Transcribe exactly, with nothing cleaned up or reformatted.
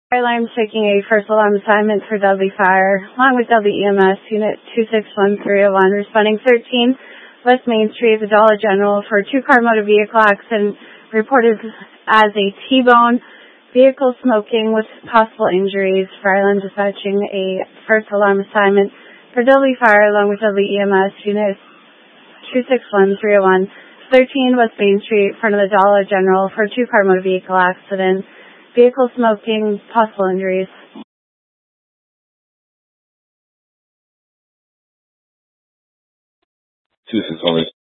Airline taking a first alarm assignment for Dudley Fire, along with Dudley E M S Unit two six one three oh one, responding thirteen West Main Street, the Dollar General, for a two-car motor vehicle accident reported as a T-bone, vehicle smoking with possible injuries. Fire Alarm dispatching a first alarm assignment for Dudley Fire, along with Dudley E M S Unit two six one three oh one, thirteen West Main Street, in front of the Dollar General, for a two-car motor vehicle accident. Vehicle smoking, possible injuries. two six one